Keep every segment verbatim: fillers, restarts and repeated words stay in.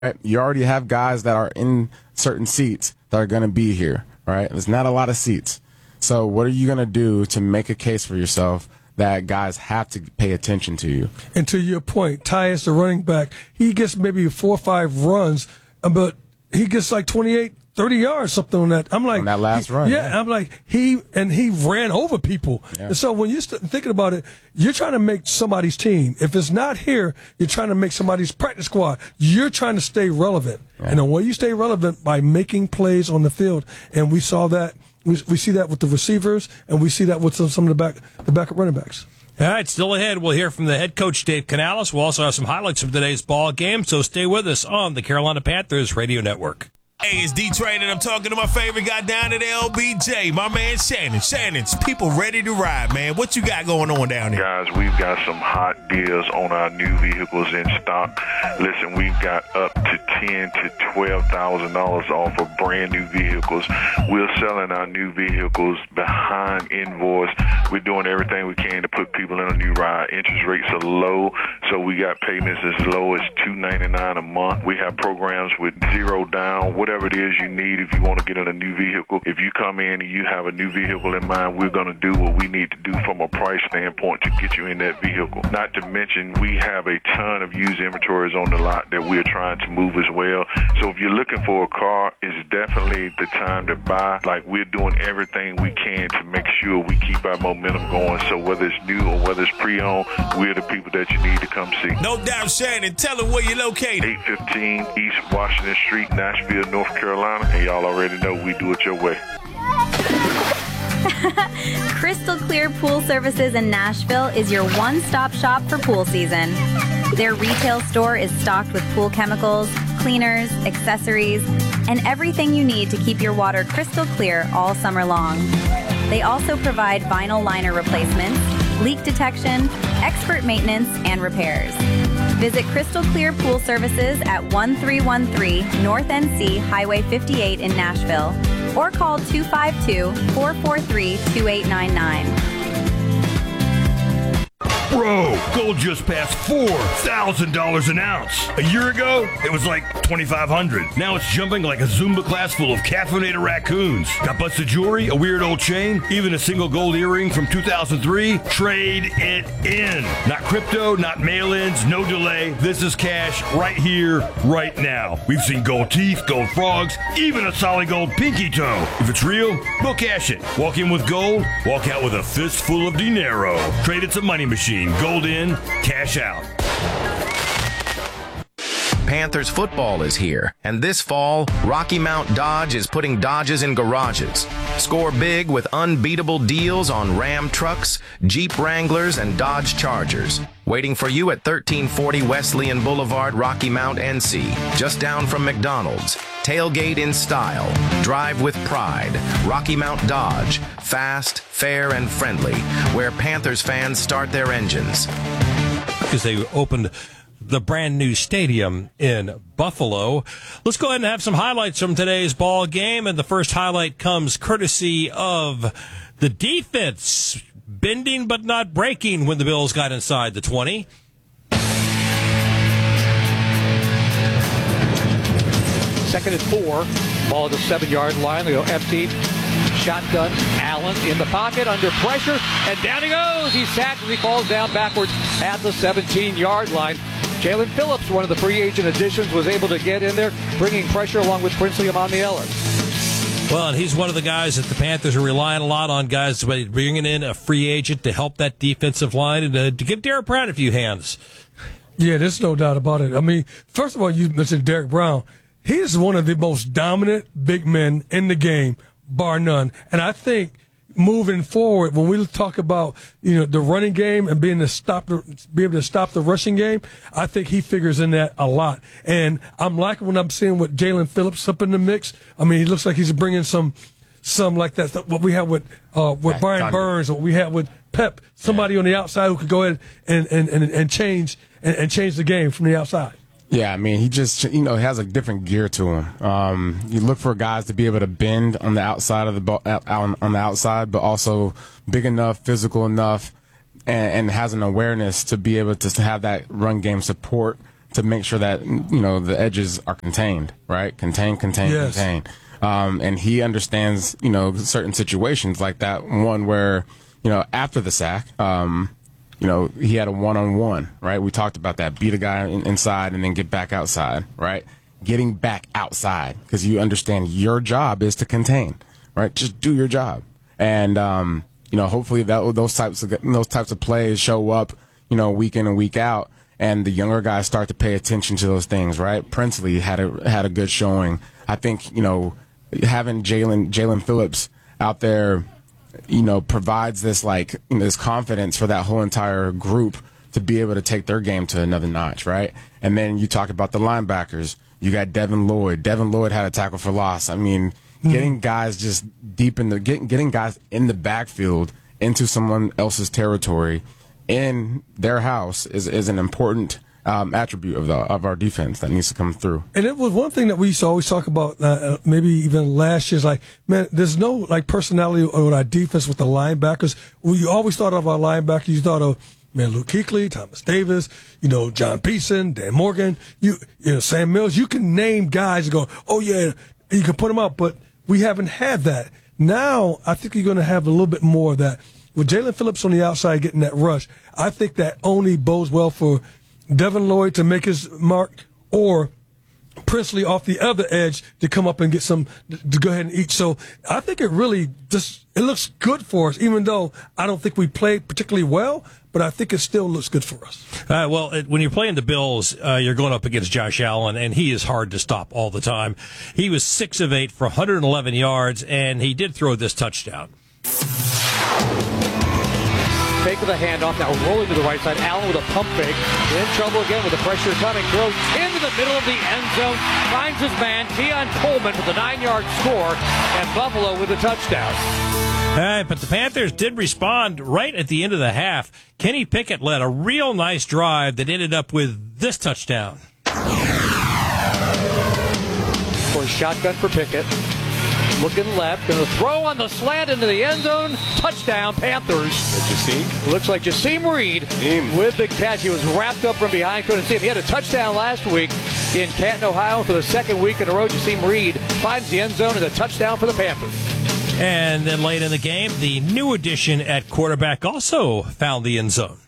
Right? You already have guys that are in certain seats that are going to be here. Right? There's not a lot of seats. So what are you going to do to make a case for yourself that guys have to pay attention to you? And to your point, Tyus, the running back, he gets maybe four or five runs, but he gets like twenty-eight, thirty yards, something on that. I'm like, on that last he, run. Yeah, yeah, I'm like, he, and he ran over people. Yeah. And so when you're st- thinking about it, you're trying to make somebody's team. If it's not here, you're trying to make somebody's practice squad. You're trying to stay relevant. Yeah. And the way you stay relevant by making plays on the field. And we saw that. We, we see that with the receivers, and we see that with some, some of the back the backup running backs. All right, still ahead. We'll hear from the head coach, Dave Canales. We'll also have some highlights from today's ball game, so stay with us on the Carolina Panthers Radio Network. Hey, it's D-Train, and I'm talking to my favorite guy down at L B J, my man Shannon. Shannon's people ready to ride, man. What you got going on down there? Guys, we've got some hot deals on our new vehicles in stock. Listen, we've got up to ten thousand to twelve thousand dollars off of brand new vehicles. We're selling our new vehicles behind invoice. We're doing everything we can to put people in a new ride. Interest rates are low, so we got payments as low as two hundred ninety-nine dollars a month. We have programs with zero down, whatever Whatever it is you need if you want to get in a new vehicle. If you come in and you have a new vehicle in mind, we're going to do what we need to do from a price standpoint to get you in that vehicle. Not to mention, we have a ton of used inventories on the lot that we're trying to move as well. So if you're looking for a car, it's definitely the time to buy. Like, we're doing everything we can to make sure we keep our momentum going. So whether it's new or whether it's pre-owned, we're the people that you need to come see. No doubt, Shannon. Tell them where you're located. eight fifteen East Washington Street, Nashville, North Carolina, and y'all already know we do it your way. Crystal Clear Pool Services in Nashville is your one-stop shop for pool season. Their retail store is stocked with pool chemicals, cleaners, accessories, and everything you need to keep your water crystal clear all summer long. They also provide vinyl liner replacements, leak detection, expert maintenance, and repairs. Visit Crystal Clear Pool Services at one three one three North N C Highway fifty-eight in Nashville, or call two five two, four four three, two eight nine nine. Bro, gold just passed four thousand dollars an ounce. A year ago, it was like twenty-five hundred dollars. Now it's jumping like a Zumba class full of caffeinated raccoons. Got busted jewelry, a weird old chain, even a single gold earring from two thousand three? Trade it in. Not crypto, not mail-ins, no delay. This is cash right here, right now. We've seen gold teeth, gold frogs, even a solid gold pinky toe. If it's real, we'll cash it. Walk in with gold, walk out with a fistful of dinero. Trade it's a money machine. Gold in, cash out. Panthers football is here, and this fall, Rocky Mount Dodge is putting Dodges in garages. Score big with unbeatable deals on Ram trucks, Jeep Wranglers, and Dodge Chargers. Waiting for you at thirteen forty Wesleyan Boulevard, Rocky Mount, N C, just down from McDonald's. Tailgate in style. Drive with pride. Rocky Mount Dodge. Fast, fair, and friendly. Where Panthers fans start their engines. Because they opened the brand new stadium in Buffalo. Let's go ahead and have some highlights from today's ball game. And the first highlight comes courtesy of the defense. Bending but not breaking when the Bills got inside the twenty. Second and four. Ball at the seven-yard line. They go empty. Shotgun. Allen in the pocket under pressure. And down he goes. He's sacked as he falls down backwards at the seventeen-yard line. Jalen Phillips, one of the free agent additions, was able to get in there, bringing pressure along with Princely Amondiela. Well, and he's one of the guys that the Panthers are relying a lot on, guys, bringing in a free agent to help that defensive line and uh, to give Derek Brown a few hands. Yeah, there's no doubt about it. I mean, first of all, you mentioned Derek Brown. He is one of the most dominant big men in the game, bar none. And I think moving forward, when we talk about, you know, the running game and being to stop the, be able to stop the rushing game, I think he figures in that a lot. And I'm liking what I'm seeing with Jalen Phillips up in the mix. I mean, he looks like he's bringing some, some like that, what we have with, uh, with yeah, Brian Burns, what we have with Pep, somebody yeah. on the outside who could go ahead and, and, and, and change, and, and change the game from the outside. Yeah, I mean, he just, you know, has a different gear to him. Um, you look for guys to be able to bend on the outside of the ball, on, on the outside, but also big enough, physical enough, and, and has an awareness to be able to have that run game support to make sure that, you know, the edges are contained, right? Contain, contain, Yes. contain. Um, and he understands, you know, certain situations like that one where, you know, after the sack, um, you know, he had a one-on-one, right? We talked about that. Beat a guy in, inside and then get back outside, right? Getting back outside because you understand your job is to contain, right? Just do your job. And, um, you know, hopefully that those types of those types of plays show up, you know, week in and week out, and the younger guys start to pay attention to those things, right? Princely had a had a good showing. I think, you know, having Jalen Jalen Phillips out there, you know, provides this like you know, this confidence for that whole entire group to be able to take their game to another notch, right? And then you talk about the linebackers. You got Devin Lloyd. Devin Lloyd had a tackle for loss. I mean, getting guys just deep in the getting getting guys in the backfield into someone else's territory in their house is is an important um, attribute of the of our defense that needs to come through. And it was one thing that we used to always talk about, uh, maybe even last year's like, man, there's no like personality on our defense with the linebackers. We always thought of our linebackers. You thought of, man, Luke Kuechly, Thomas Davis, you know, John Pearson, Dan Morgan, you, you know, Sam Mills. You can name guys and go, oh yeah, you can put them out, but we haven't had that. Now I think you're going to have a little bit more of that. With Jalen Phillips on the outside getting that rush, I think that only bodes well for Devin Lloyd to make his mark, or Princely off the other edge to come up and get some to go ahead and eat. So I think it really just it looks good for us, even though I don't think we played particularly well, but I think it still looks good for us. Uh, well, it, when you're playing the Bills, uh, you're going up against Josh Allen, and he is hard to stop all the time. He was six of eight for one hundred eleven yards, and he did throw this touchdown. Fake with a handoff, now rolling to the right side. Allen with a pump fake. In trouble again with the pressure coming. Throws into the middle of the end zone. Finds his man, Keon Coleman, with a nine-yard score. And Buffalo with a touchdown. All right, but the Panthers did respond right at the end of the half. Kenny Pickett led a real nice drive that ended up with this touchdown. For shotgun for Pickett. Looking left, going to throw on the slant into the end zone. Touchdown, Panthers. Jasim? Looks like Jasim Reed Jasim. with the catch. He was wrapped up from behind. Couldn't see him. He had a touchdown last week in Canton, Ohio. For the second week in a row, Jasim Reed finds the end zone and a touchdown for the Panthers. And then late in the game, the new addition at quarterback also found the end zone.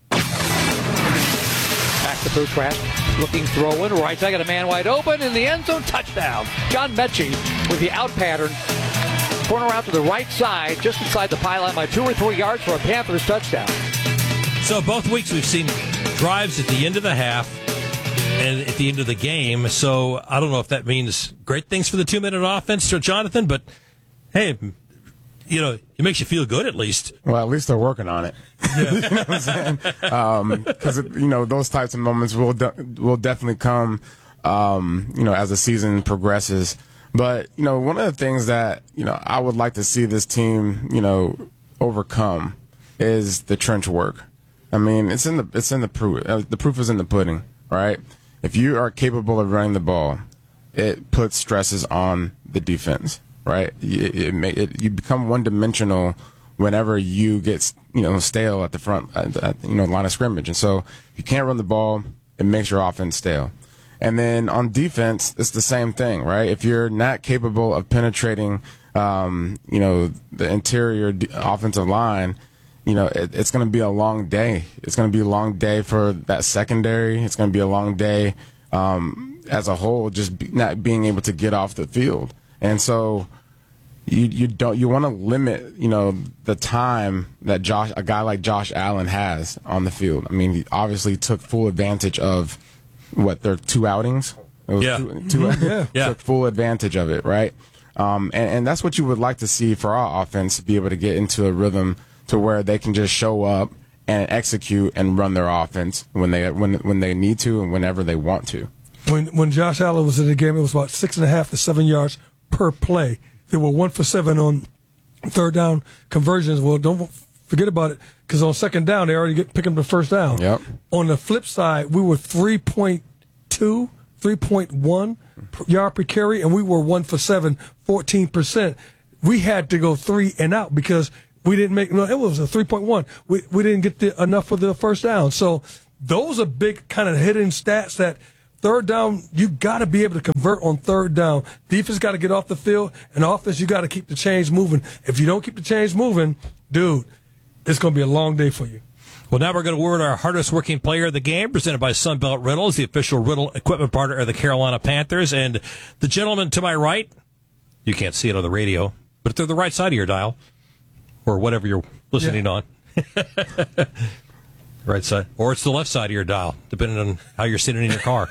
Back to Boutrap. Looking throwing. Right side, got a man wide open in the end zone. Touchdown. John Mechie with the out pattern. Corner out to the right side, just inside the pylon by two or three yards for a Panthers touchdown. So both weeks we've seen drives at the end of the half and at the end of the game. So I don't know if that means great things for the two-minute offense, or Jonathan, but hey, you know, it makes you feel good at least. Well, at least they're working on it. Yeah. You know what I'm saying? Because, um, you know, those types of moments will de- will definitely come, um, you know, as the season progresses. But, you know, one of the things that, you know, I would like to see this team, you know, overcome is the trench work. I mean, it's in the it's in the proof. Uh, the proof is in the pudding, right? If you are capable of running the ball, it puts stresses on the defense, right? It, it, may, it you become one dimensional whenever you get, you know, stale at the front, at, at, you know, line of scrimmage. And so if you can't run the ball, it makes your offense stale. And then on defense, it's the same thing, right? If you're not capable of penetrating, um, you know, the interior d- offensive line, you know, it, it's going to be a long day. It's going to be a long day for that secondary. It's going to be a long day um, as a whole, just be, not being able to get off the field. And so you you don't you want to limit, you know, the time that Josh a guy like Josh Allen has on the field. I mean, he obviously took full advantage of what their two outings. It was Yeah. two, two, Yeah. Yeah. Took full advantage of it, right? Um, and, and that's what you would like to see for our offense, to be able to get into a rhythm to where they can just show up and execute and run their offense when they when when they need to and whenever they want to. When when Josh Allen was in the game, it was about six and a half to seven yards per play. They were one for seven on third down conversions. Well, don't forget about it, because on second down they already get picking up the first down. Yep. On the flip side, we were three point two, three point one yard per carry, and we were one for seven, fourteen percent. We had to go three and out because we didn't make. No, it was a three point one. We we didn't get the, enough for the first down. So those are big kind of hidden stats that third down, you got to be able to convert on third down. Defense got to get off the field, and offense, you got to keep the chains moving. If you don't keep the chains moving, dude, it's going to be a long day for you. Well, now we're going to award our hardest working player of the game, presented by Sunbelt Rentals, the official rental equipment partner of the Carolina Panthers. And the gentleman to my right, you can't see it on the radio, but they're the right side of your dial, or whatever you're listening yeah. on. Right side. Or it's the left side of your dial, depending on how you're sitting in your car.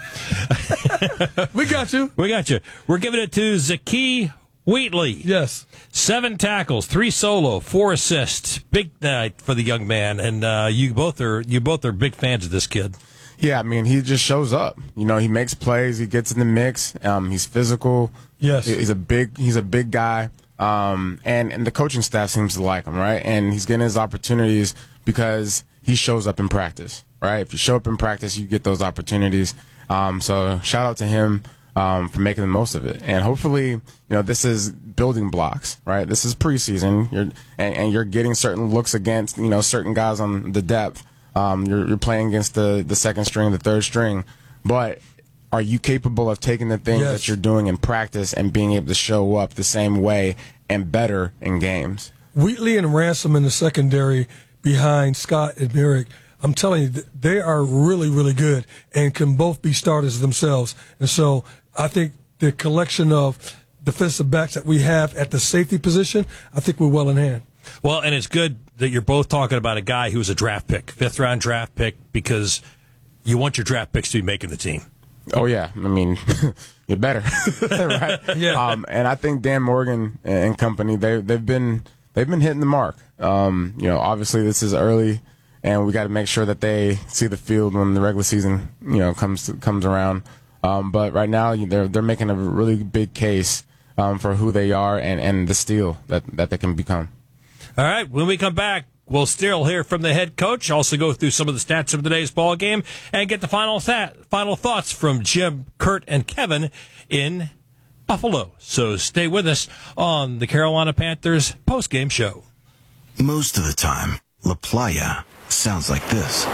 We got you. We got you. We're giving it to Zakee Wheatley. Yes. Seven tackles, three solo, four assists. Big night for the young man, and uh, you both are you both are big fans of this kid. Yeah, I mean, he just shows up. You know, he makes plays. He gets in the mix. Um, he's physical. Yes. He's a big. He's a big guy. Um, and and the coaching staff seems to like him, right? And he's getting his opportunities because he shows up in practice, right? If you show up in practice, you get those opportunities. Um, so shout out to him. Um, for making the most of it. And hopefully, you know, this is building blocks, right? This is preseason. You're, and, and you're getting certain looks against, you know, certain guys on the depth. Um, you're, you're playing against the, the second string, the third string. But are you capable of taking the things yes. that you're doing in practice and being able to show up the same way and better in games? Wheatley and Ransom in the secondary behind Scott and Merrick, I'm telling you, they are really, really good and can both be starters themselves. And so I think the collection of defensive backs that we have at the safety position, I think we're well in hand. Well, and it's good that you're both talking about a guy who was a draft pick, fifth-round draft pick, because you want your draft picks to be making the team. Oh, yeah. I mean, you better, right? Yeah. Um, and I think Dan Morgan and company, they, they've been they've been hitting the mark. Um, you know, obviously this is early, and we got to make sure that they see the field when the regular season, you know, comes to, comes around. Um, but right now, they're they're making a really big case um, for who they are and, and the steal that, that they can become. All right, when we come back, we'll still hear from the head coach, also go through some of the stats of today's ball game, and get the final th- final thoughts from Jim, Kurt, and Kevin in Buffalo. So stay with us on the Carolina Panthers postgame show. Most of the time, La Playa sounds like this.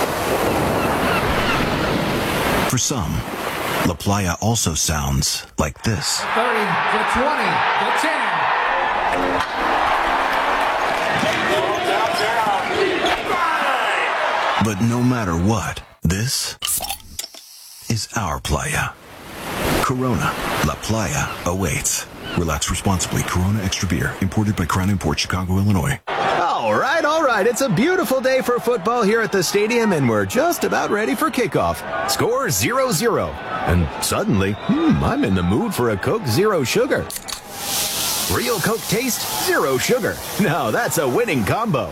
For some, La Playa also sounds like this. thirty, the twenty, the ten. But no matter what, this is our playa. Corona, La Playa awaits. Relax responsibly. Corona Extra Beer, imported by Crown Imports, Chicago, Illinois. All right, all right. It's a beautiful day for football here at the stadium, and we're just about ready for kickoff. Score zero zero. And suddenly, hmm, I'm in the mood for a Coke Zero Sugar. Real Coke taste, zero sugar. Now that's a winning combo.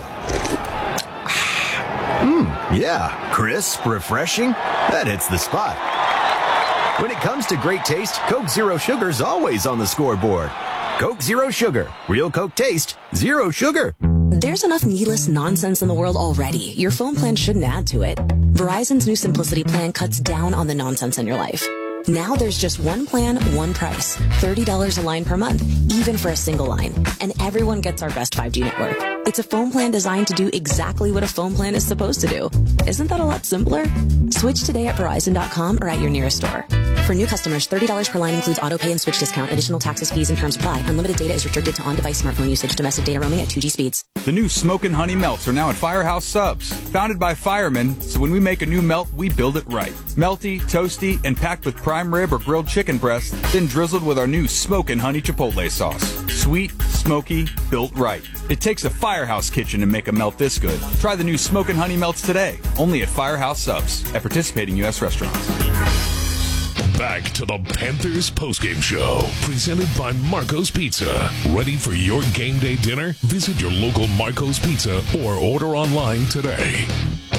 Mmm, yeah, crisp, refreshing. That hits the spot. When it comes to great taste, Coke Zero Sugar's always on the scoreboard. Coke Zero Sugar. Real Coke taste, zero sugar. There's enough needless nonsense in the world already. Your phone plan shouldn't add to it. Verizon's new Simplicity plan cuts down on the nonsense in your life. Now there's just one plan, one price. thirty dollars a line per month, even for a single line. And everyone gets our best five G network. It's a phone plan designed to do exactly what a phone plan is supposed to do. Isn't that a lot simpler? Switch today at Verizon dot com or at your nearest store. For new customers, thirty dollars per line includes auto pay and switch discount. Additional taxes, fees, and terms apply. Unlimited data is restricted to on-device smartphone usage. Domestic data roaming at two G speeds. The new Smokin' Honey Melts are now at Firehouse Subs. Founded by firemen, so when we make a new melt, we build it right. Melty, toasty, and packed with prime rib or grilled chicken breast, then drizzled with our new Smokin' Honey Chipotle sauce. Sweet, smoky, built right. It takes a Firehouse kitchen to make a melt this good. Try the new Smokin' Honey Melts today, only at Firehouse Subs, at participating U S restaurants. Back to the Panthers postgame show, presented by Marco's Pizza. Ready for your game day dinner? Visit your local Marco's Pizza or order online today.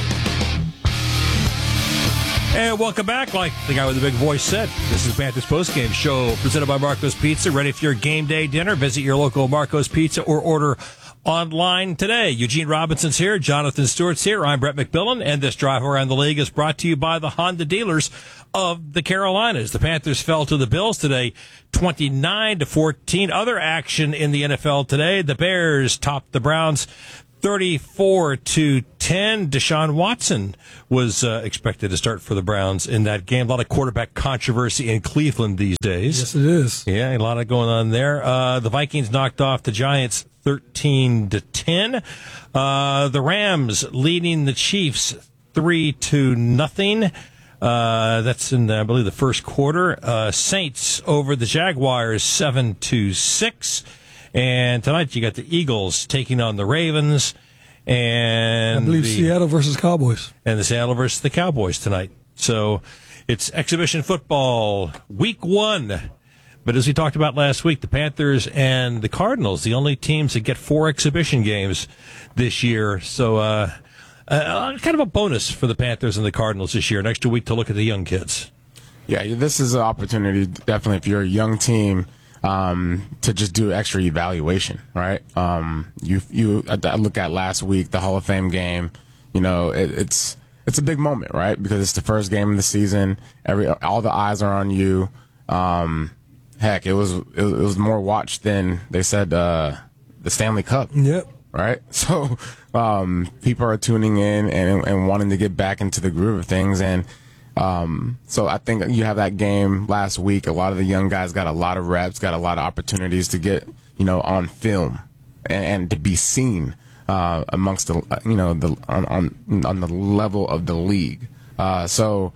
And welcome back. Like the guy with the big voice said, this is Panthers postgame show presented by Marco's Pizza. Ready for your game day dinner? Visit your local Marco's Pizza or order online today. Eugene Robinson's here. Jonathan Stewart's here. I'm Brett McMillan. And this drive around the league is brought to you by the Honda dealers of the Carolinas. The Panthers fell to the Bills today, twenty-nine to fourteen. Other action in the N F L today. The Bears topped the Browns thirty-four to ten. Deshaun Watson was uh, expected to start for the Browns in that game. A lot of quarterback controversy in Cleveland these days. Yes, it is. Yeah, a lot of going on there. Uh, the Vikings knocked off the Giants thirteen to ten. Uh, the Rams leading the Chiefs three to nothing. Uh, that's in, I believe, the first quarter. Uh, Saints over the Jaguars seven to six. And tonight you got the Eagles taking on the Ravens. And I believe the, Seattle versus Cowboys. And the Seattle versus the Cowboys tonight. So it's exhibition football week one. But as we talked about last week, the Panthers and the Cardinals, the only teams that get four exhibition games this year. So uh, uh, kind of a bonus for the Panthers and the Cardinals this year. An extra week to look at the young kids. Yeah, this is an opportunity, definitely, if you're a young team, um, to just do extra evaluation, right? Um, you, you, I look at last week, the Hall of Fame game. You know, it, it's it's a big moment, right? Because it's the first game of the season. Every all the eyes are on you. Um, heck, it was it, was more watched than they said uh, the Stanley Cup. Yep. Right. So um, people are tuning in and and wanting to get back into the groove of things. And um, so I think you have that game last week. A lot of the young guys got a lot of reps, got a lot of opportunities to get, you know, on film and, and to be seen uh, amongst the, you know, the on, on on the level of the league. Uh, so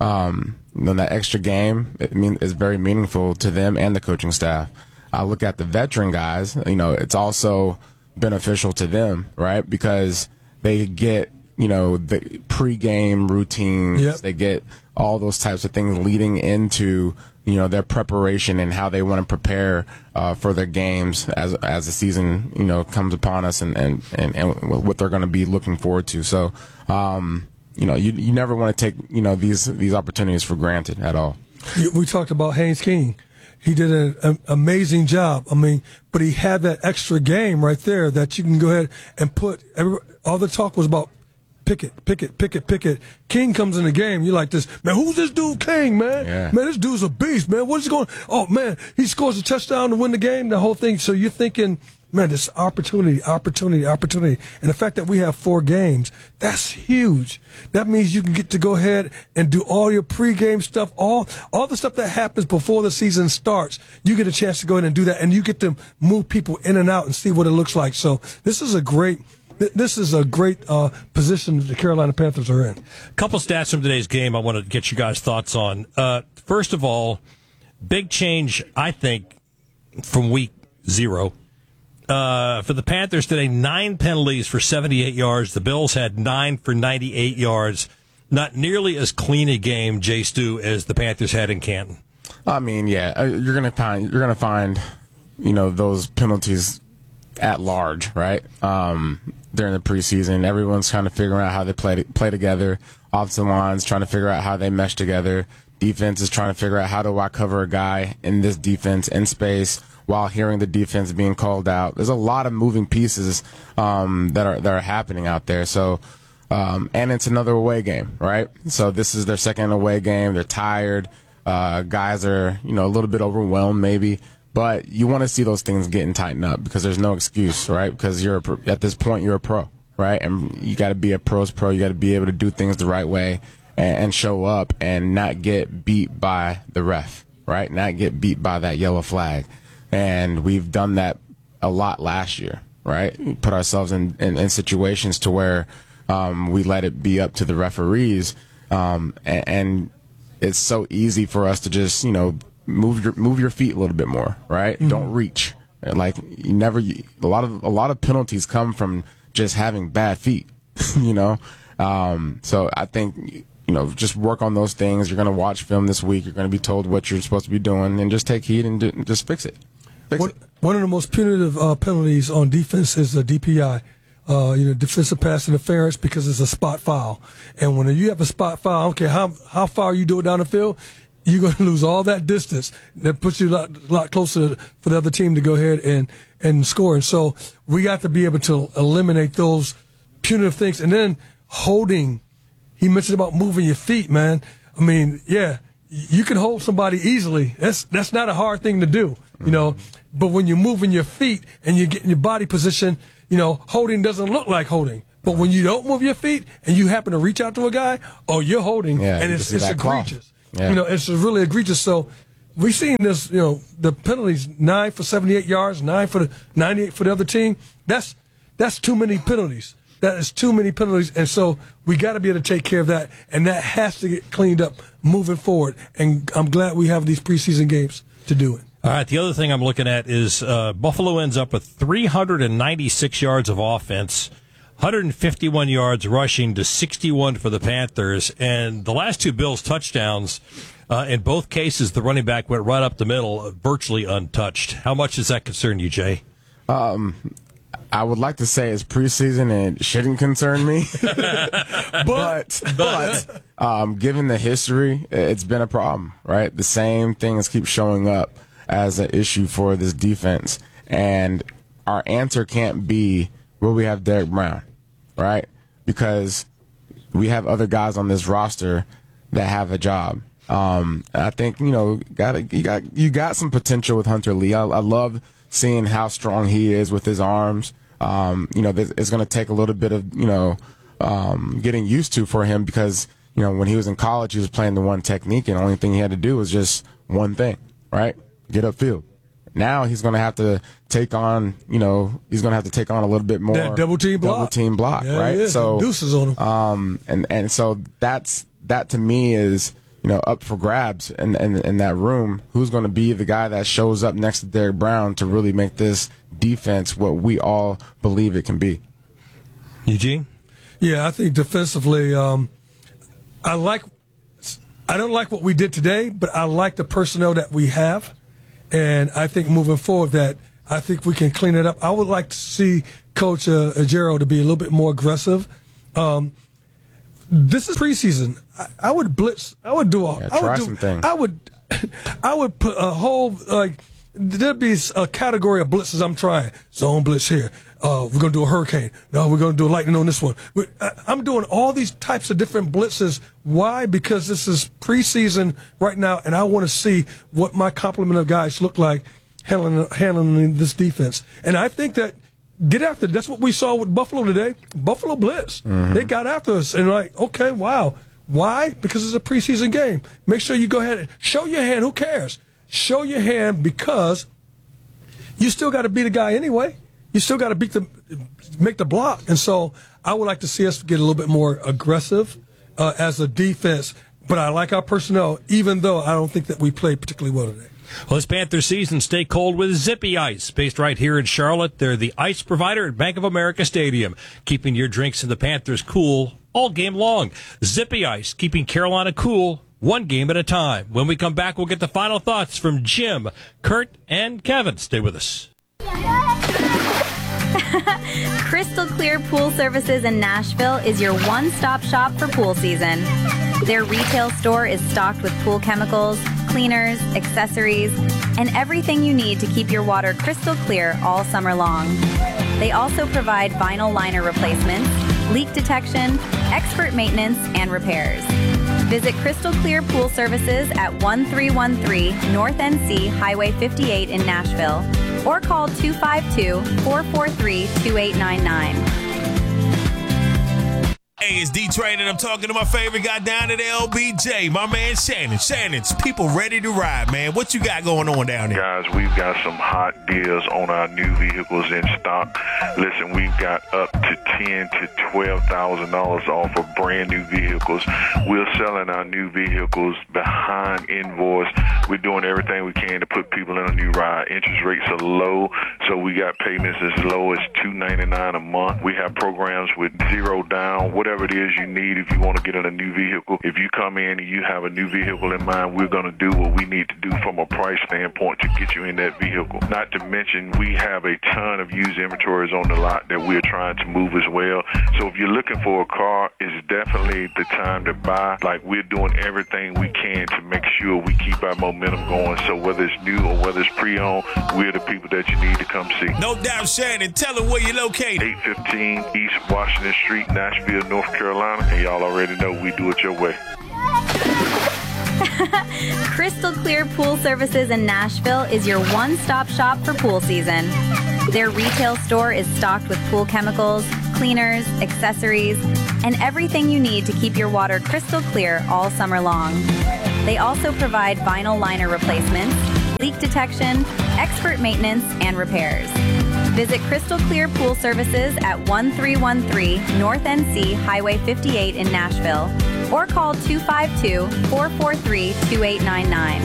um, you know, that extra game, it mean, is very meaningful to them and the coaching staff. I look at the veteran guys. You know, it's also beneficial to them, right? Because they get, you know, the pregame routines. Yep. They get all those types of things leading into, you know, their preparation and how they want to prepare uh, for their games as as the season, you know, comes upon us, and and, and, and what they're going to be looking forward to. So, um, you know, you you never want to take, you know, these these opportunities for granted at all. We talked about Haynes King. He did an, an amazing job. I mean, but he had that extra game right there that you can go ahead and put. Every, all the talk was about Pickett, Pickett, Pickett, Pickett. King comes in the game. You're like this, man, who's this dude King, man? Yeah. Man, this dude's a beast, man. What is he going? Oh, man, he scores a touchdown to win the game, the whole thing. So you're thinking, man, this opportunity, opportunity, opportunity. And the fact that we have four games, that's huge. That means you can get to go ahead and do all your pregame stuff, all all the stuff that happens before the season starts. You get a chance to go ahead and do that, and you get to move people in and out and see what it looks like. So this is a great This is a great uh, position the Carolina Panthers are in. A couple stats from today's game I want to get you guys' thoughts on. Uh, first of all, big change, I think, from week zero. Uh, for the Panthers today, nine penalties for seventy-eight yards. The Bills had nine for ninety-eight yards. Not nearly as clean a game, Jay Stu, as the Panthers had in Canton. I mean, yeah, you're gonna find you're gonna find, you know, those penalties at large, right? Um, during the preseason, everyone's trying to figure out how they play play together. Offensive line's trying to figure out how they mesh together. Defense is trying to figure out how do I cover a guy in this defense in space while hearing the defense being called out. There's a lot of moving pieces um, that are that are happening out there. So, um, and it's another away game, right? So this is their second away game. They're tired. Uh, guys are, you know, a little bit overwhelmed maybe. But you want to see those things getting tightened up because there's no excuse, right? Because you're a pro, at this point you're a pro, right? And you got to be a pro's pro. You got to be able to do things the right way and, and show up and not get beat by the ref, right? Not get beat by that yellow flag. And we've done that a lot last year, right? We put ourselves in, in, in situations to where um, we let it be up to the referees, um, and, and it's so easy for us to just, you know, move your move your feet a little bit more, right? Mm-hmm. Don't reach. Like you never. You, a lot of a lot of penalties come from just having bad feet, you know. Um, so I think, you know, just work on those things. You're going to watch film this week. You're going to be told what you're supposed to be doing, and just take heed and do, just fix it. Fix one, it. One of the most punitive uh, penalties on defense is the D P I. Uh, you know, defensive pass interference, because it's a spot foul. And when you have a spot foul, I don't care how how far you do it down the field, you're going to lose all that distance. That puts you a lot, lot closer for the other team to go ahead and, and score. And so we got to be able to eliminate those punitive things. And then holding, he mentioned about moving your feet, man. I mean, yeah, you can hold somebody easily. That's that's not a hard thing to do, you know. But when you're moving your feet and you're getting your body position, you know, holding doesn't look like holding. But when you don't move your feet and you happen to reach out to a guy, oh, you're holding, Yeah, and you it's, can see it's that claw. egregious. Yeah. You know, it's really egregious. So we've seen this, you know, the penalties, nine for seventy-eight yards, nine for the ninety-eight for the other team. That's that's too many penalties. That is too many penalties. And so we got to be able to take care of that, and that has to get cleaned up moving forward. And I'm glad we have these preseason games to do it. All right, the other thing I'm looking at is uh, Buffalo ends up with three hundred ninety-six yards of offense, one hundred fifty-one yards rushing to sixty-one for the Panthers. And the last two Bills touchdowns, uh, in both cases, the running back went right up the middle, virtually untouched. How much does that concern you, Jay? Um, I would like to say it's preseason and it shouldn't concern me. but but um, given the history, it's been a problem, right? The same things keep showing up as an issue for this defense. And our answer can't be, will we have Derek Brown, right? Because we have other guys on this roster that have a job. Um, and I think, you know, got you got you got some potential with Hunter Lee. I, I love seeing how strong he is with his arms. Um, you know, it's going to take a little bit of, you know, um, getting used to for him because, you know, when he was in college, he was playing the one technique, and the only thing he had to do was just one thing, right? Get upfield. Now he's going to have to take on, you know, he's going to have to take on a little bit more That double team block. double team block, Yeah, right? yeah, So deuces on him. Um, and and so that's that to me is, you know, up for grabs in, in, in that room. Who's going to be the guy that shows up next to Derek Brown to really make this defense what we all believe it can be? Eugene? Yeah, I think defensively, um, I like. I don't like what we did today, but I like the personnel that we have, and I think moving forward that I think we can clean it up. I would like to see Coach uh, Ajero to be a little bit more aggressive. Um, this is preseason. I, I would blitz. I would do a. Yeah, I would try do, some things. I would. I would put a whole like. There'd be a category of blitzes I'm trying. Zone blitz here. Uh, we're gonna do a hurricane. No, we're gonna do a lightning on this one. We- I- I'm doing all these types of different blitzes. Why? Because this is preseason right now, and I want to see what my complement of guys look like handling handling this defense. And I think that get after. That's what we saw with Buffalo today. Buffalo blitz. Mhm. They got after us, and like, okay, wow. Why? Because it's a preseason game. Make sure you go ahead and show your hand. Who cares? Show your hand because you still got to beat a guy anyway. You still got to beat the, make the block. And so I would like to see us get a little bit more aggressive uh, as a defense. But I like our personnel, even though I don't think that we played particularly well today. Well, this Panther season, stay cold with Zippy Ice. Based right here in Charlotte, they're the ice provider at Bank of America Stadium, keeping your drinks and the Panthers cool all game long. Zippy Ice, keeping Carolina cool one game at a time. When we come back, we'll get the final thoughts from Jim, Kurt, and Kevin. Stay with us. Crystal Clear Pool Services in Nashville is your one-stop shop for pool season. Their retail store is stocked with pool chemicals, cleaners, accessories, and everything you need to keep your water crystal clear all summer long. They also provide vinyl liner replacements, leak detection, expert maintenance, and repairs. Visit Crystal Clear Pool Services at one three one three North N C Highway fifty-eight in Nashville, or call two five two, four four three, two eight nine nine. Hey, it's D-Train, and I'm talking to my favorite guy down at L B J, my man Shannon. Shannon's people ready to ride, man. What you got going on down there? Guys, we've got some hot deals on our new vehicles in stock. Listen, we've got up to ten to twelve thousand dollars off of brand new vehicles. We're selling our new vehicles behind invoice. We're doing everything we can to put people in a new ride. Interest rates are low, so we got payments as low as two ninety-nine a month. We have programs with zero down, whatever it is you need if you want to get in a new vehicle. If you come in and you have a new vehicle in mind, we're going to do what we need to do from a price standpoint to get you in that vehicle. Not to mention, we have a ton of used inventories on the lot that we're trying to move as well. So if you're looking for a car, it's definitely the time to buy. Like, we're doing everything we can to make sure we keep our momentum going. So whether it's new or whether it's pre-owned, we're the people that you need to come see. No doubt, Shannon. Tell them where you're located. eight fifteen East Washington Street, Nashville, North Carolina. And y'all already know we do it your way. Crystal Clear Pool Services in Nashville is your one-stop shop for pool season. Their retail store is stocked with pool chemicals, cleaners, accessories, and everything you need to keep your water crystal clear all summer long. They also provide vinyl liner replacements, leak detection, expert maintenance, and repairs. Visit Crystal Clear Pool Services at one three one three North N C Highway fifty-eight in Nashville or call two five two, four four three, two eight nine nine.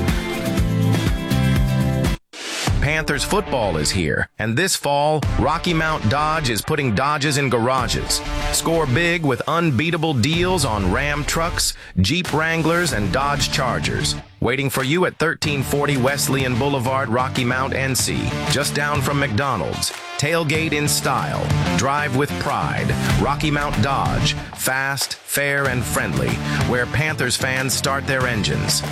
Panthers football is here, and this fall, Rocky Mount Dodge is putting Dodges in garages. Score big with unbeatable deals on Ram trucks, Jeep Wranglers, and Dodge Chargers. Waiting for you at thirteen forty Wesleyan Boulevard, Rocky Mount, N C, just down from McDonald's. Tailgate in style. Drive with pride. Rocky Mount Dodge. Fast, fair, and friendly. Where Panthers fans start their engines.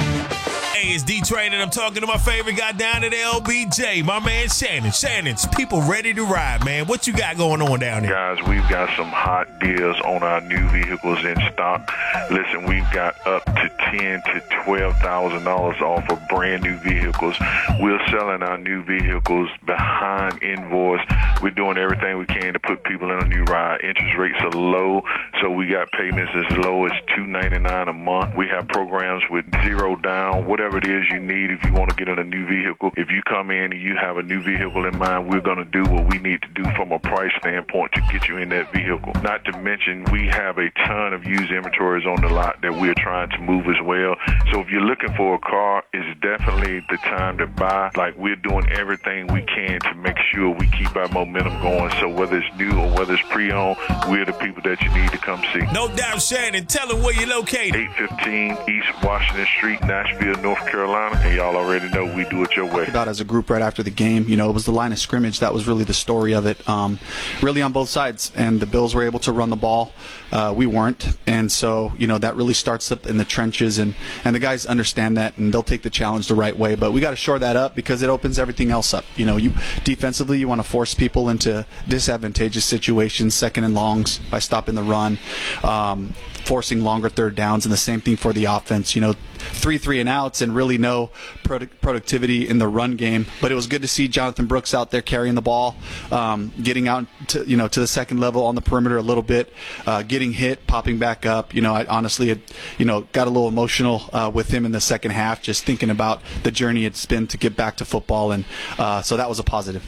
Hey, it's D-Train, and I'm talking to my favorite guy down at L B J, my man Shannon. Shannon's people ready to ride, man. What you got going on down here? Guys, we've got some hot deals on our new vehicles in stock. Listen, we've got up to ten to twelve thousand dollars off of brand new vehicles. We're selling our new vehicles behind invoice. We're doing everything we can to put people in a new ride. Interest rates are low, so we got payments as low as two ninety-nine a month. We have programs with zero down, whatever it is you need if you want to get in a new vehicle. If you come in and you have a new vehicle in mind, we're going to do what we need to do from a price standpoint to get you in that vehicle. Not to mention, we have a ton of used inventories on the lot that we're trying to move as well. So if you're looking for a car, it's definitely the time to buy. Like, we're doing everything we can to make sure we keep our momentum going. So whether it's new or whether it's pre-owned, we're the people that you need to come see. No doubt, Shannon. Tell them where you're located. eight fifteen East Washington Street, Nashville, North Carolina, and y'all already know we do it your way. About as a group right after the game, you know, it was the line of scrimmage that was really the story of it, um, really on both sides. And the Bills were able to run the ball, uh, we weren't, and so you know that really starts up in the trenches, and and the guys understand that, and they'll take the challenge the right way. But we got to shore that up because it opens everything else up. You know, you defensively you want to force people into disadvantageous situations, second and longs by stopping the run. Um, forcing longer third downs, and the same thing for the offense. You know, three three and outs and really no produ- productivity in the run game. But it was good to see Jonathan Brooks out there carrying the ball, um, getting out to you know to the second level on the perimeter a little bit, uh, getting hit, popping back up. You know, I honestly had, you know got a little emotional uh, with him in the second half, just thinking about the journey it's been to get back to football, and uh, so that was a positive.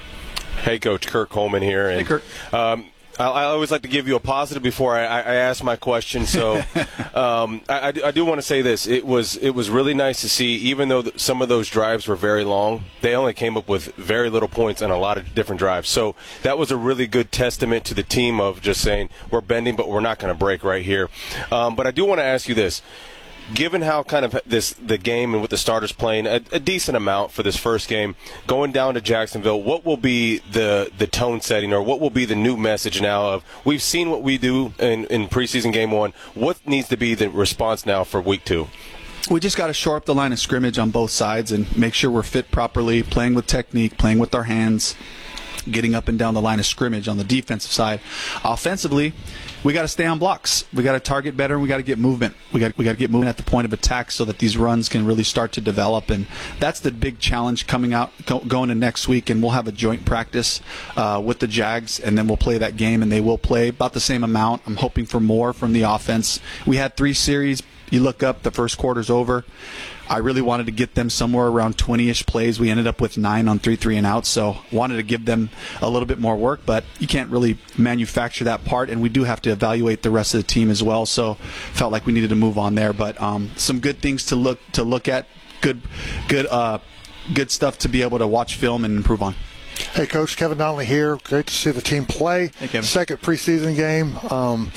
Hey, Coach, Kirk Coleman here. And, hey, Kirk. Um, I, I always like to give you a positive before I, I ask my question. So um, I, I do, I do want to say this. It was it was really nice to see, even though some of those drives were very long, they only came up with very little points on a lot of different drives. So that was a really good testament to the team of just saying, we're bending, but we're not going to break right here. Um, but I do want to ask you this. Given how kind of this the game and with the starters playing a, a decent amount for this first game, going down to Jacksonville, what will be the the tone setting, or what will be the new message now of we've seen what we do in, in preseason game one? What needs to be the response now for week two? We just got to shore up the line of scrimmage on both sides and make sure we're fit properly, playing with technique, playing with our hands, getting up and down the line of scrimmage on the defensive side. Offensively, we got to stay on blocks. We got to target better, and we got to get movement. We got we got to get movement at the point of attack so that these runs can really start to develop. And that's the big challenge coming out go, going to next week. And we'll have a joint practice uh, with the Jags, and then we'll play that game, and they will play about the same amount. I'm hoping for more from the offense. We had three series. You look up, the first quarter's over. I really wanted to get them somewhere around twenty-ish plays. We ended up with nine on three, three, and out, so wanted to give them a little bit more work, but you can't really manufacture that part, and we do have to evaluate the rest of the team as well, so felt like we needed to move on there. But um, some good things to look to look at, good, good, uh, good stuff to be able to watch film and improve on. Hey, Coach, Kevin Donnelly here. Great to see the team play. Hey, Kevin. Second preseason game. Um,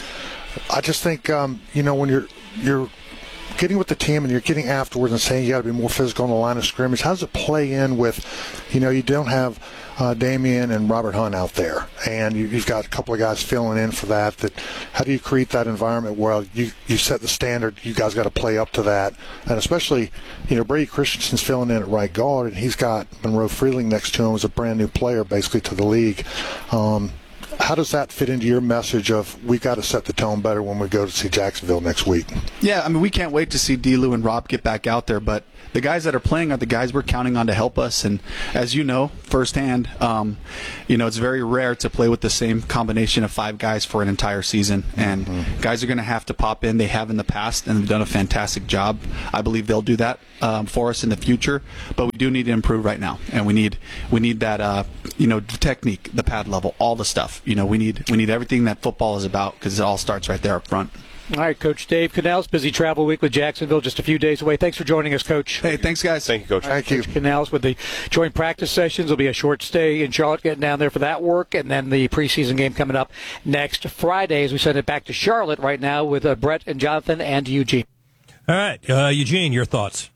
I just think, um, you know, when you're you're getting with the team and you're getting afterwards and saying you got to be more physical on the line of scrimmage, how does it play in with, you know, you don't have uh, Damian and Robert Hunt out there, and you, you've got a couple of guys filling in for that. That how do you create that environment where you, you set the standard, you guys got to play up to that, and especially, you know, Brady Christensen's filling in at right guard, and he's got Monroe Freeling next to him as a brand new player basically to the league. Um, how does that fit into your message of we got to set the tone better when we go to see Jacksonville next week? Yeah, I mean, we can't wait to see D-Lou and Rob get back out there, but the guys that are playing are the guys we're counting on to help us. And as you know firsthand, um, you know, it's very rare to play with the same combination of five guys for an entire season. And mm-hmm. guys are going to have to pop in. They have in the past, and they've done a fantastic job. I believe they'll do that um, for us in the future. But we do need to improve right now, and we need we need that uh, you know the technique, the pad level, all the stuff. You know, we need we need everything that football is about, because it all starts right there up front. All right, Coach Dave Canals, busy travel week with Jacksonville, just a few days away. Thanks for joining us, Coach. Hey, thanks, guys. Thank you, Coach. Thank you. Coach Canals with the joint practice sessions. Will be a short stay in Charlotte, getting down there for that work, and then the preseason game coming up next Friday as we send it back to Charlotte right now with uh, Brett and Jonathan and Eugene. All right, uh, Eugene, your thoughts?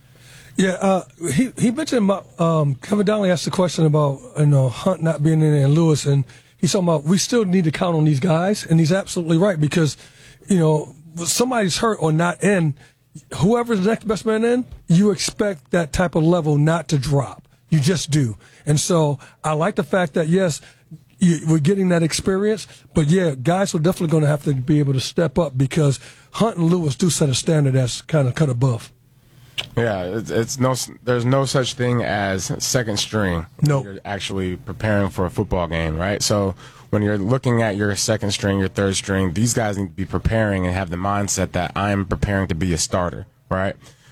Yeah, uh, he he mentioned about um, Kevin Donnelly asked the question about you know Hunt not being in there and Lewis, and he's talking about we still need to count on these guys, and he's absolutely right, because you know somebody's hurt or not in, whoever's the next best man in, you expect that type of level not to drop. You just do, and so I like the fact that yes, you, we're getting that experience, but yeah, guys are definitely going to have to be able to step up, because Hunt and Lewis do set a standard that's kind of cut above. Yeah, it's, it's no. There's no such thing as second string. No, you're actually preparing for a football game, right? So when you're looking at your second string, your third string, these guys need to be preparing and have the mindset that I'm preparing to be a starter, right?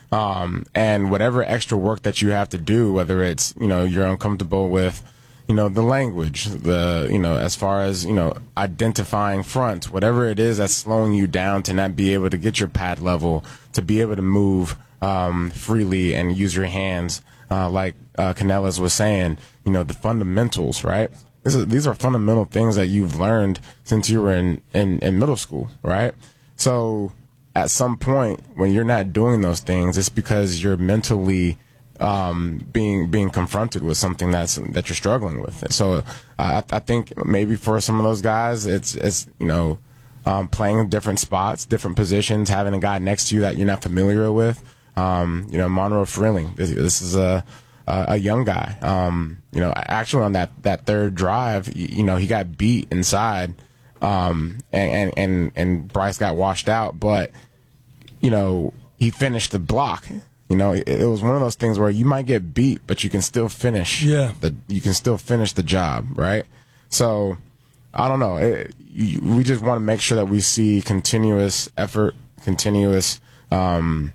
Um, and whatever extra work that you have to do, whether it's you know you're uncomfortable with, you know the language, the you know as far as you know identifying fronts, whatever it is that's slowing you down to not be able to get your pad level, to be able to move Um, freely and use your hands, uh, like uh, Canellas was saying. You know the fundamentals, right? This is, these are fundamental things that you've learned since you were in, in, in middle school, right? So at some point when you're not doing those things, it's because you're mentally um, being being confronted with something that's that you're struggling with. So uh, I, I think maybe for some of those guys, it's it's you know um, playing different spots, different positions, having a guy next to you that you're not familiar with. Um, you know, Monroe Freeling, this, this is a, a young guy. Um, you know, actually on that, that third drive, you, you know, he got beat inside, um, and, and, and, and Bryce got washed out, but, you know, he finished the block. You know, it, it was one of those things where you might get beat, but you can still finish. Yeah. The, you can still finish the job, right? So, I don't know. It, you, we just want to make sure that we see continuous effort, continuous, um,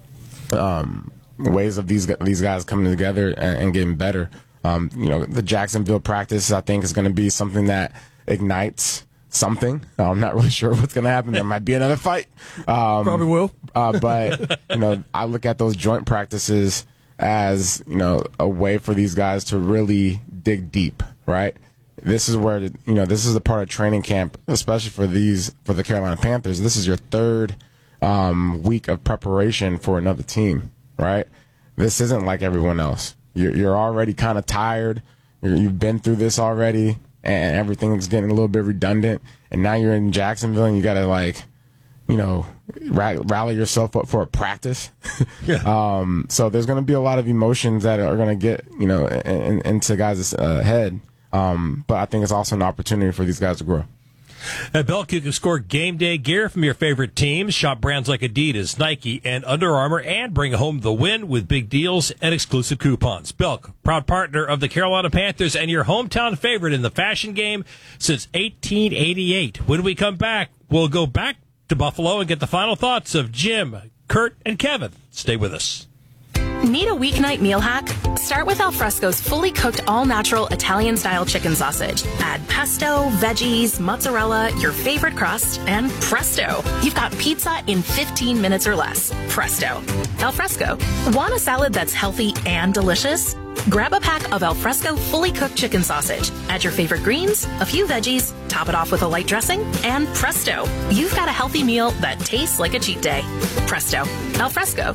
Um, ways of these these guys coming together and, and getting better. Um, you know, the Jacksonville practice, I think, is going to be something that ignites something. I'm not really sure what's going to happen. There might be another fight. Um, Probably will. uh, but, you know, I look at those joint practices as, you know, a way for these guys to really dig deep, right? This is where, you know, this is the part of training camp, especially for these, for the Carolina Panthers. This is your third Um, week of preparation for another team, right? This isn't like everyone else. You're, you're already kind of tired. You're, you've been through this already, and everything's getting a little bit redundant. And now you're in Jacksonville, and you got to, like, you know, ra- rally yourself up for a practice. Yeah. Um, so there's going to be a lot of emotions that are going to get, you know, in, in, into guys' uh, head. Um, but I think it's also an opportunity for these guys to grow. At Belk, you can score game day gear from your favorite teams. Shop brands like Adidas, Nike, and Under Armour, and bring home the win with big deals and exclusive coupons. Belk, proud partner of the Carolina Panthers and your hometown favorite in the fashion game since eighteen eighty-eight. When we come back, we'll go back to Buffalo and get the final thoughts of Jim, Kurt, and Kevin. Stay with us. Need a weeknight meal hack? Start with Alfresco's fully cooked all-natural Italian-style chicken sausage. Add pesto, veggies, mozzarella, your favorite crust, and presto! You've got pizza in fifteen minutes or less. Presto. Alfresco. Want a salad that's healthy and delicious? Grab a pack of Alfresco fully cooked chicken sausage. Add your favorite greens, a few veggies, top it off with a light dressing, and presto! You've got a healthy meal that tastes like a cheat day. Presto. Alfresco.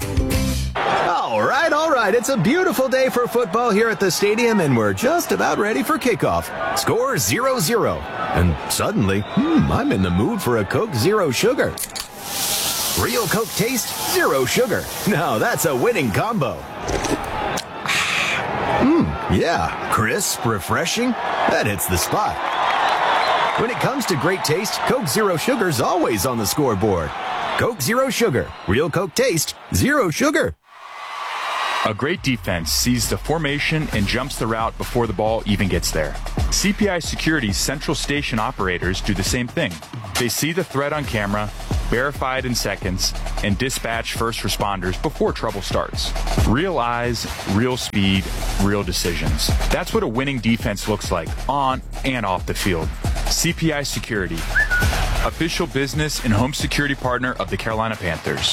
All right, all right. It's a beautiful day for football here at the stadium, and we're just about ready for kickoff. Score zero zero. And suddenly, hmm, I'm in the mood for a Coke Zero Sugar. Real Coke taste, zero sugar. Now that's a winning combo. Mmm, yeah. Crisp, refreshing. That hits the spot. When it comes to great taste, Coke Zero Sugar's always on the scoreboard. Coke Zero Sugar. Real Coke taste, zero sugar. A great defense sees the formation and jumps the route before the ball even gets there. C P I Security's central station operators do the same thing. They see the threat on camera, verify it in seconds, and dispatch first responders before trouble starts. Real eyes, real speed, real decisions. That's what a winning defense looks like on and off the field. C P I Security, official business and home security partner of the Carolina Panthers.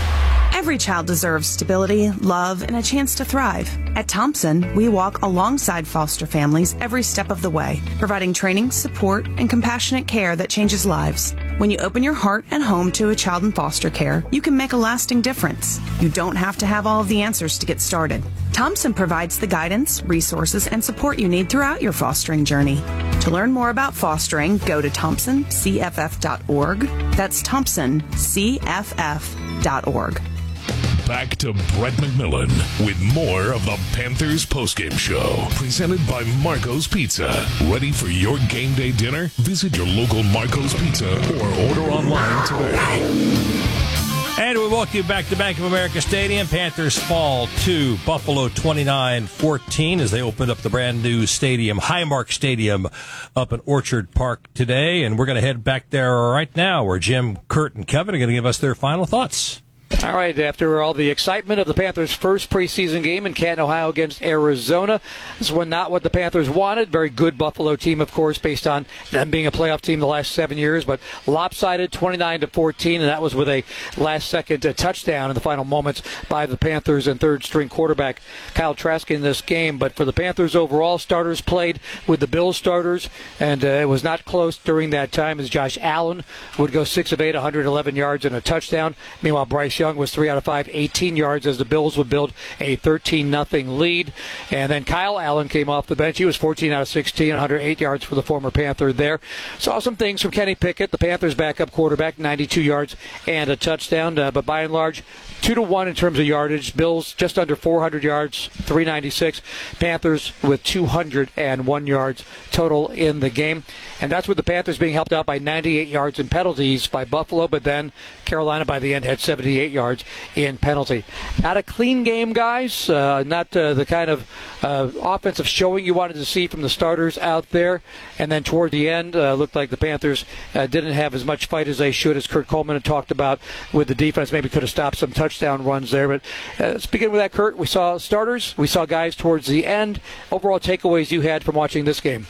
Every child deserves stability, love, and a chance to thrive. At Thompson, we walk alongside foster families every step of the way, providing training, support, and compassionate care that changes lives. When you open your heart and home to a child in foster care, you can make a lasting difference. You don't have to have all of the answers to get started. Thompson provides the guidance, resources, and support you need throughout your fostering journey. To learn more about fostering, go to thompson c f f dot org. That's thompson c f f dot org. Back to Brett McMillan with more of the Panthers postgame show, presented by Marco's Pizza. Ready for your game day dinner? Visit your local Marco's Pizza or order online today. And we welcome you back to Bank of America Stadium. Panthers fall to Buffalo twenty-nine fourteen as they opened up the brand new stadium, Highmark Stadium, up in Orchard Park today. And we're going to head back there right now where Jim, Kurt, and Kevin are going to give us their final thoughts. All right, after all the excitement of the Panthers' first preseason game in Canton, Ohio against Arizona, this was not what the Panthers wanted. Very good Buffalo team, of course, based on them being a playoff team the last seven years, but lopsided twenty-nine to fourteen, and that was with a last-second uh, touchdown in the final moments by the Panthers and third-string quarterback Kyle Trask in this game. But for the Panthers overall, starters played with the Bills starters, and uh, it was not close during that time as Josh Allen would go six of eight, one hundred eleven yards and a touchdown. Meanwhile, Bryce Young was three out of five, eighteen yards as the Bills would build a thirteen nothing lead. And then Kyle Allen came off the bench. He was fourteen out of sixteen, one hundred eight yards for the former Panther there. Saw some things from Kenny Pickett, the Panthers' backup quarterback, ninety-two yards and a touchdown. Uh, but by and large, two to one in terms of yardage. Bills just under four hundred yards, three ninety-six. Panthers with two hundred one yards total in the game. And that's with the Panthers being helped out by ninety-eight yards in penalties by Buffalo, but then Carolina by the end had seventy-eight yards in penalty. Not a clean game, guys. Uh, not uh, the kind of uh, offensive showing you wanted to see from the starters out there. And then toward the end, uh, looked like the Panthers uh, didn't have as much fight as they should, as Kurt Coleman had talked about with the defense. Maybe could have stopped some touchdown runs there. But uh, speaking with that, Kurt, we saw starters. We saw guys towards the end. Overall takeaways you had from watching this game?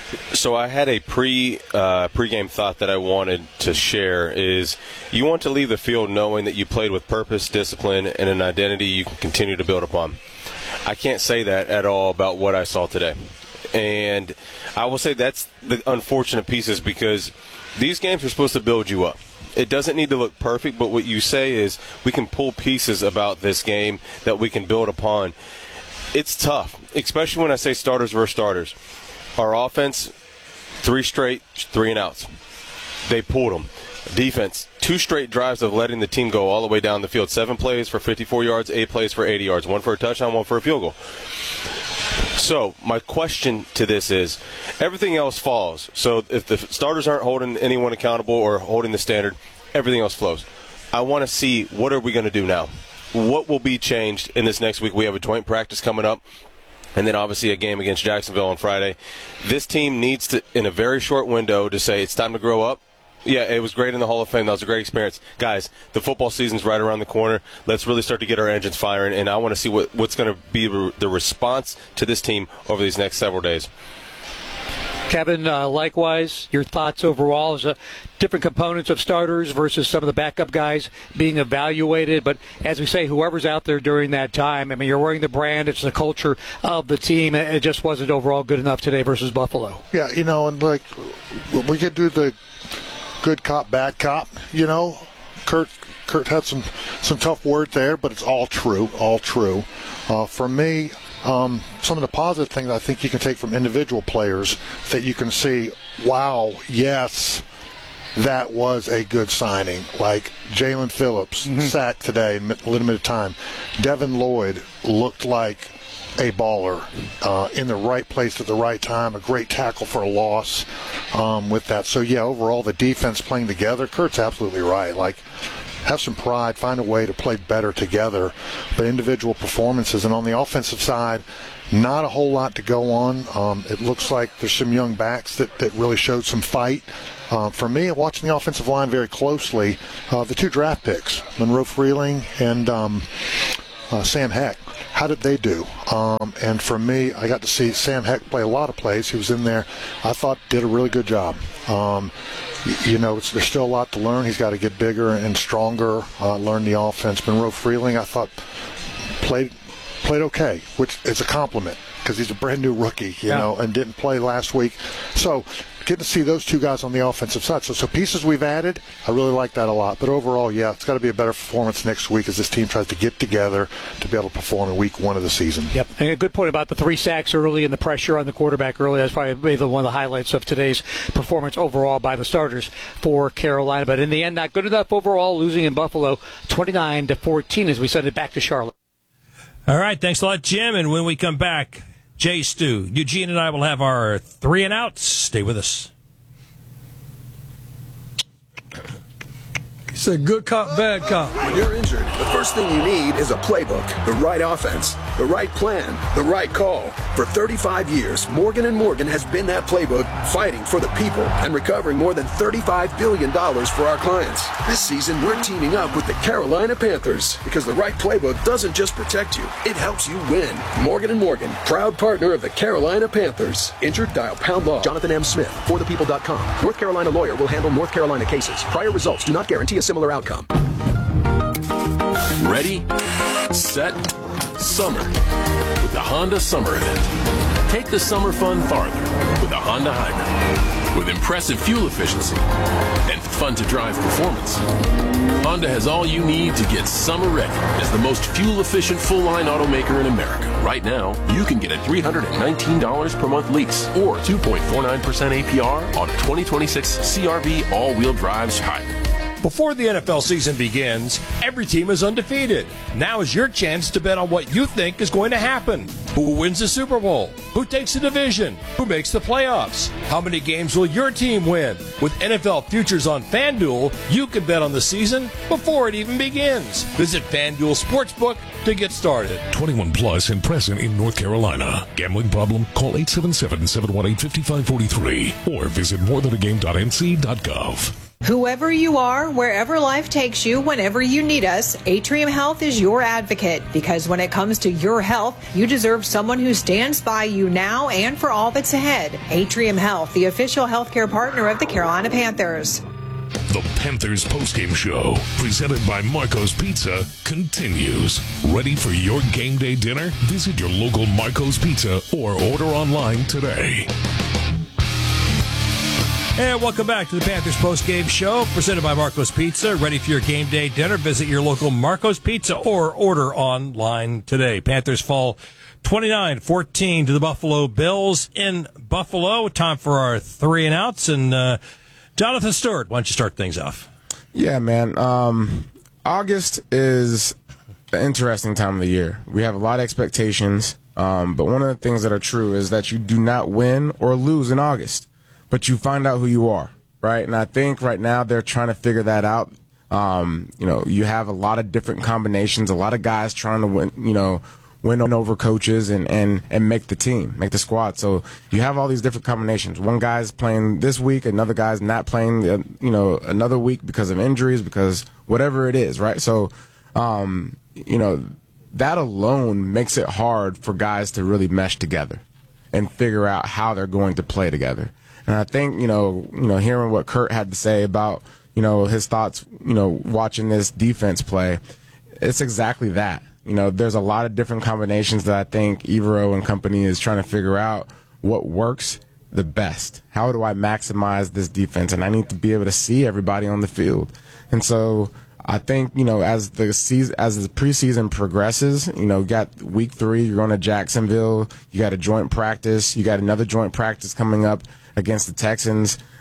So I had a pre uh, pregame thought that I wanted to share is you want to leave the field knowing that you played with purpose, discipline, and an identity you can continue to build upon. I can't say that at all about what I saw today. And I will say that's the unfortunate pieces because these games are supposed to build you up. It doesn't need to look perfect, but what you say is we can pull pieces about this game that we can build upon. It's tough, especially when I say starters versus starters. Our offense, three straight, three and outs. They pulled them. Defense, two straight drives of letting the team go all the way down the field. Seven plays for fifty-four yards, eight plays for eighty yards. One for a touchdown, one for a field goal. So my question to this is, everything else falls. So if the starters aren't holding anyone accountable or holding the standard, everything else flows. I want to see what are we going to do now. What will be changed in this next week? We have a joint practice coming up. And then obviously a game against Jacksonville on Friday. This team needs to, in a very short window, to say it's time to grow up. Yeah, it was great in the Hall of Fame. That was a great experience. Guys, the football season's right around the corner. Let's really start to get our engines firing, and I want to see what, what's going to be the response to this team over these next several days. Kevin, uh, likewise, your thoughts overall as a different components of starters versus some of the backup guys being evaluated. But as we say, whoever's out there during that time, I mean, you're wearing the brand. It's the culture of the team. It just wasn't overall good enough today versus Buffalo. Yeah, you know, and like we could do the good cop, bad cop, you know. Kurt Kurt had some, some tough words there, but it's all true, all true. Uh, for me, Um, some of the positive things I think you can take from individual players that you can see, wow, yes, that was a good signing. Like Jalen Phillips Mm-hmm. sat today in limited time. Devin Lloyd looked like a baller uh, in the right place at the right time, a great tackle for a loss um, with that. So, yeah, overall, the defense playing together, Kurt's absolutely right. Like, have some pride, find a way to play better together, but individual performances. And on the offensive side, not a whole lot to go on. Um, it looks like there's some young backs that, that really showed some fight. Uh, for me, watching the offensive line very closely, uh, the two draft picks, Monroe Freeling and um, uh, Sam Heck, how did they do? Um, and for me, I got to see Sam Heck play a lot of plays. He was in there. I thought did a really good job. Um, you know, it's, there's still a lot to learn. He's got to get bigger and stronger, uh, learn the offense. Monroe Freeling, I thought, played played okay, which is a compliment because he's a brand new rookie, you Yeah. know, and didn't play last week. So getting to see those two guys on the offensive side. So, so pieces we've added, I really like that a lot. But overall, yeah, it's got to be a better performance next week as this team tries to get together to be able to perform in week one of the season. Yep. And a good point about the three sacks early and the pressure on the quarterback early. That's probably maybe one of the highlights of today's performance overall by the starters for Carolina. But in the end, not good enough overall, losing in Buffalo twenty-nine to fourteen as we send it back to Charlotte. All right, thanks a lot, Jim. And when we come back, Jay Stu, Eugene, and I will have our three and outs. Stay with us. He said, good cop, bad cop. When you're injured, the first thing you need is a playbook, the right offense, the right plan, the right call. For thirty-five years, Morgan and Morgan has been that playbook, fighting for the people and recovering more than thirty-five billion dollars for our clients. This season, we're teaming up with the Carolina Panthers because the right playbook doesn't just protect you, it helps you win. Morgan and Morgan, proud partner of the Carolina Panthers. Injured, dial pound law. Jonathan M. Smith, for the people dot com. North Carolina lawyer will handle North Carolina cases. Prior results do not guarantee a similar outcome. Ready, set, summer with the Honda Summer Event. Take the summer fun farther with a Honda Hybrid. With impressive fuel efficiency and fun-to-drive performance, Honda has all you need to get summer ready as the most fuel-efficient full-line automaker in America. Right now, you can get a three hundred nineteen dollars per month lease or two point four nine percent A P R on a twenty twenty-six C R V all-wheel drive hybrid. Before the N F L season begins, every team is undefeated. Now is your chance to bet on what you think is going to happen. Who wins the Super Bowl? Who takes the division? Who makes the playoffs? How many games will your team win? With N F L Futures on FanDuel, you can bet on the season before it even begins. Visit FanDuel Sportsbook to get started. twenty-one plus and present in North Carolina. Gambling problem? Call eight seven seven, seven one eight, five five four three or visit more than a game dot n c dot gov. Whoever you are, wherever life takes you, whenever you need us, Atrium Health is your advocate. Because when it comes to your health, you deserve someone who stands by you now and for all that's ahead. Atrium Health, the official healthcare partner of the Carolina Panthers. The Panthers postgame show, presented by Marco's Pizza, continues. Ready for your game day dinner? Visit your local Marco's Pizza or order online today. And welcome back to the Panthers postgame show, presented by Marco's Pizza. Ready for your game day dinner? Visit your local Marco's Pizza or order online today. Panthers fall twenty-nine fourteen to the Buffalo Bills in Buffalo. Time for our three and outs. And uh, Jonathan Stewart, why don't you start things off? Yeah, man. Um, August is an interesting time of the year. We have a lot of expectations, um, but one of the things that are true is that you do not win or lose in August, but you find out who you are, right? And I think right now they're trying to figure that out. Um, you know, you have a lot of different combinations, a lot of guys trying to win, you know, win over coaches and, and, and make the team, make the squad. So you have all these different combinations. One guy's playing this week, another guy's not playing, uh, you know, another week because of injuries, because whatever it is, right? So, um, you know, that alone makes it hard for guys to really mesh together and figure out how they're going to play together. And I think, you know, you know, hearing what Kurt had to say about, you know, his thoughts, you know, watching this defense play, it's exactly that. You know, there's a lot of different combinations that I think Evero and company is trying to figure out what works the best. How do I maximize this defense? And I need to be able to see everybody on the field. And so I think, you know, as the season, as the preseason progresses, you know, you got week three, you're going to Jacksonville, you got a joint practice, you got another joint practice coming up against the Texans.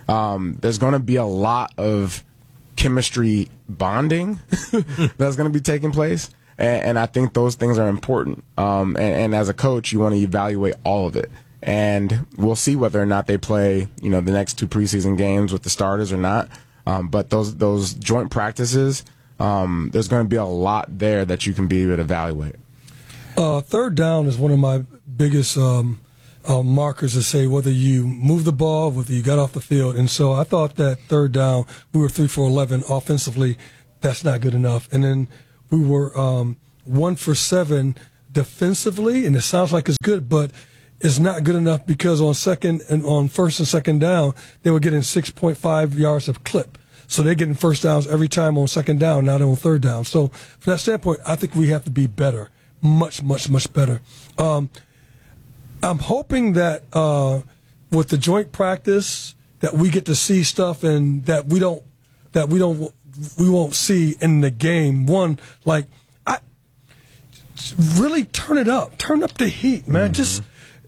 Um, there's going to be a lot of chemistry bonding that's going to be taking place. And, and I think those things are important. Um, and, and as a coach, you want to evaluate all of it. And we'll see whether or not they play, you know, the next two preseason games with the starters or not. Um, but those those joint practices, um, there's going to be a lot there that you can be able to evaluate. Uh, third down is one of my biggest um, uh, markers to say whether you move the ball, whether you got off the field. And so I thought that third down, we were three for eleven offensively. That's not good enough. And then we were um, one for seven defensively, and it sounds like it's good, but it's not good enough because on second and on first and second down, they were getting six point five yards of clip. So they're getting first downs every time on second down, not on third down. So from that standpoint, I think we have to be better, much, much, much better. Um, I'm hoping that uh, with the joint practice that we get to see stuff and that we don't that we don't we won't see in the game. One, like I really turn it up, turn up the heat, man. Mm-hmm. Just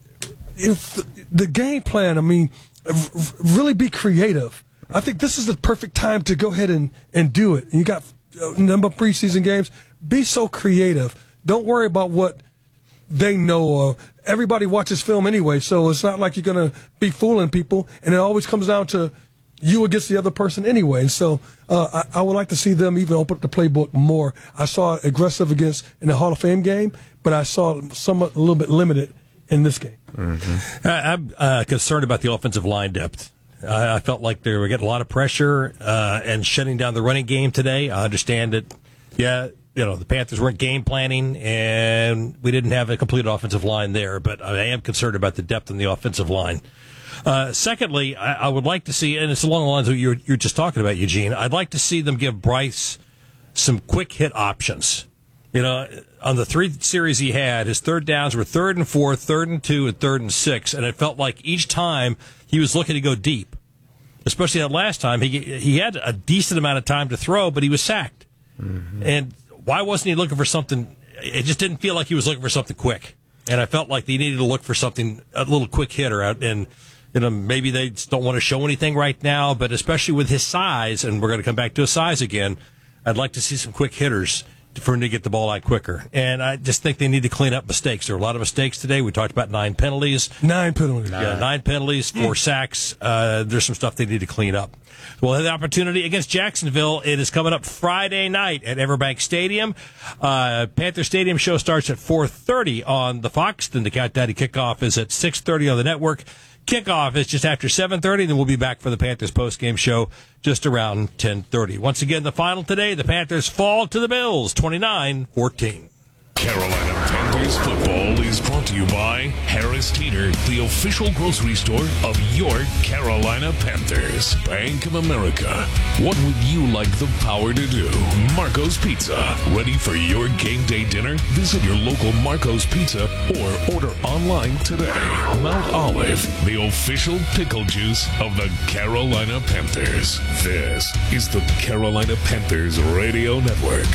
if the game plan, I mean, really be creative. I think this is the perfect time to go ahead and, and do it. You got a number of preseason games. Be so creative. Don't worry about what they know. Uh, everybody watches film anyway, so it's not like you're going to be fooling people. And it always comes down to you against the other person anyway. And so uh, I, I would like to see them even open up the playbook more. I saw aggressive against in the Hall of Fame game, but I saw somewhat a little bit limited in this game. Mm-hmm. I, I'm uh, concerned about the offensive line depth. I, I felt like they were getting a lot of pressure uh, and shutting down the running game today. I understand that, yeah, you know, the Panthers weren't game planning and we didn't have a complete offensive line there, but I am concerned about the depth in the offensive line. Uh, secondly, I, I would like to see, and it's along the lines of what you're, you're just talking about, Eugene, I'd like to see them give Bryce some quick hit options. You know, on the three series he had, his third downs were third and four, third and two, and third and six, and it felt like each time he was looking to go deep. Especially that last time, he he had a decent amount of time to throw, but he was sacked. Mm-hmm. And why wasn't he looking for something? It just didn't feel like he was looking for something quick. And I felt like they needed to look for something, a little quick hitter out. And you know, maybe they just don't want to show anything right now, but especially with his size, and we're going to come back to his size again, I'd like to see some quick hitters for him to get the ball out quicker. And I just think they need to clean up mistakes. There are a lot of mistakes today. We talked about nine penalties. Nine penalties. Yeah, nine, nine penalties, four sacks. Uh, there's some stuff they need to clean up. We'll have the opportunity against Jacksonville. It is coming up Friday night at Everbank Stadium. Uh, Panther Stadium show starts at four thirty on the Fox. Then the Countdown to Kickoff is at six thirty on the network. Kickoff is just after seven thirty, then we'll be back for the Panthers postgame show just around ten thirty. Once again, the final today, the Panthers fall to the Bills, twenty-nine fourteen. Carolina Panthers football is brought to you by Harris Teeter, the official grocery store of your Carolina Panthers. Bank of America. What would you like the power to do? Marco's Pizza. Ready for your game day dinner? Visit your local Marco's Pizza or order online today. Mount Olive, the official pickle juice of the Carolina Panthers. This is the Carolina Panthers Radio Network.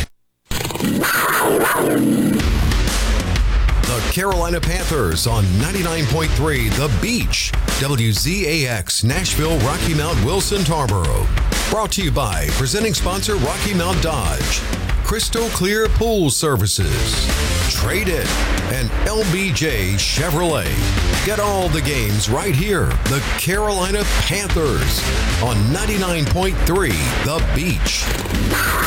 The Carolina Panthers on ninety-nine point three The Beach, W Z A X, Nashville, Rocky Mount, Wilson, Tarboro. Brought to you by presenting sponsor Rocky Mount Dodge, Crystal Clear Pool Services, Trade It, and L B J Chevrolet. Get all the games right here. The Carolina Panthers on ninety-nine point three The Beach.